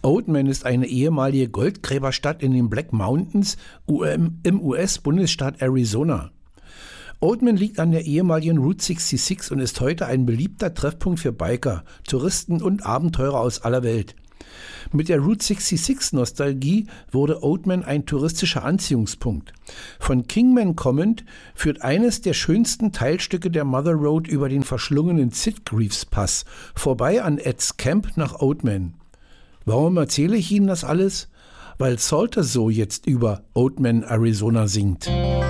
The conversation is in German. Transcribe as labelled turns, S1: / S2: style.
S1: Oatman ist eine ehemalige Goldgräberstadt in den Black Mountains im US-Bundesstaat Arizona. Oatman liegt an der ehemaligen Route 66 und ist heute ein beliebter Treffpunkt für Biker, Touristen und Abenteurer aus aller Welt. Mit der Route 66-Nostalgie wurde Oatman ein touristischer Anziehungspunkt. Von Kingman kommend führt eines der schönsten Teilstücke der Mother Road über den verschlungenen Sitgreaves Pass vorbei an Ed's Camp nach Oatman. Warum erzähle ich Ihnen das alles? Weil Salter so jetzt über Oatman, Arizona singt.